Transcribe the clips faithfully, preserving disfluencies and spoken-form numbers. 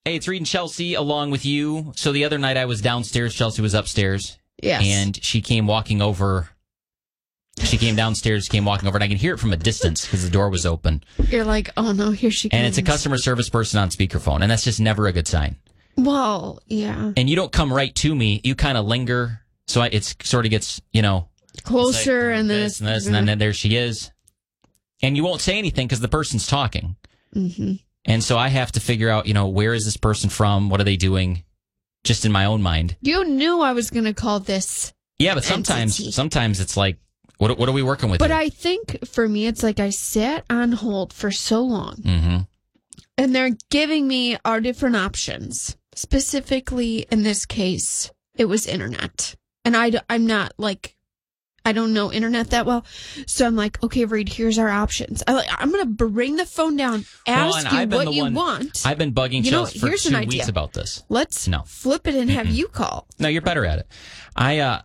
Hey, it's Reed and Chelsea along with you. So the other night I was downstairs. Chelsea was upstairs. Yes. And she came walking over. She came downstairs, came walking over, and I can hear it from a distance because the door was open. You're like, oh no, here she comes. And it's a customer service person on speakerphone, and that's just never a good sign. Well, yeah. And you don't come right to me. You kind of linger. So I, it's sort of gets, you know. Closer, like, and then this it's... And this, and then there she is. And you won't say anything because the person's talking. Mm-hmm. And so I have to figure out, you know, where is this person from? What are they doing? Just in my own mind. You knew I was going to call this. Yeah, but sometimes, entity. sometimes it's like, what what are we working with? But here? I think for me, it's like I sat on hold for so long, mm-hmm. and they're giving me our different options. Specifically, in this case, it was internet, and I I'm not like. I don't know internet that well. So I'm like, okay, Reed, here's our options. I, like, I'm going to bring the phone down, ask well, you I've been what the you one, want. I've been bugging you know, Chelsea for here's two an idea. weeks about this. Let's no. flip it and have Mm-mm. you call. No, you're better at it. I, uh,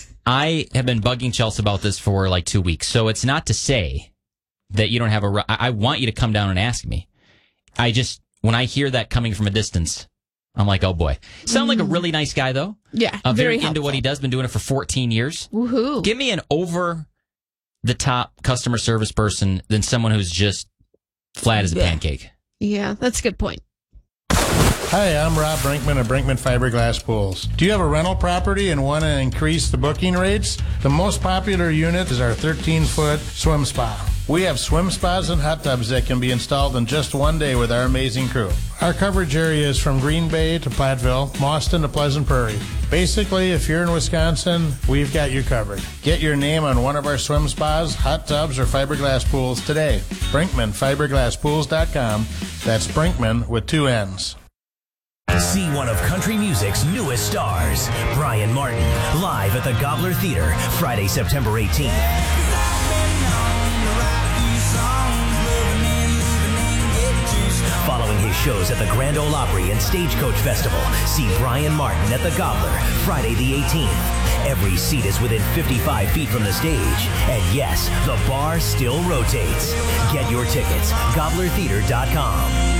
I have been bugging Chelsea about this for like two weeks. So it's not to say that you don't have a... I want you to come down and ask me. I just... When I hear that coming from a distance... I'm like, oh boy. Sound like a really nice guy, though. Yeah, uh, very, very into what he does. Been doing it for fourteen years. Woohoo. Give me an over-the-top customer service person than someone who's just flat as a yeah. pancake. Yeah, that's a good point. Hi, I'm Rob Brinkman of Brinkman Fiberglass Pools. Do you have a rental property and want to increase the booking rates? The most popular unit is our thirteen-foot swim spa. We have swim spas and hot tubs that can be installed in just one day with our amazing crew. Our coverage area is from Green Bay to Platteville, Mauston to Pleasant Prairie. Basically, if you're in Wisconsin, we've got you covered. Get your name on one of our swim spas, hot tubs, or fiberglass pools today. Brinkman Fiberglass Pools dot com. That's Brinkman with two N's. See one of country music's newest stars, Brian Martin, live at the Gobbler Theater, Friday, September eighteenth. Following his shows at the Grand Ole Opry and Stagecoach Festival, see Brian Martin at the Gobbler, Friday the eighteenth. Every seat is within fifty-five feet from the stage. And yes, the bar still rotates. Get your tickets, gobbler theater dot com.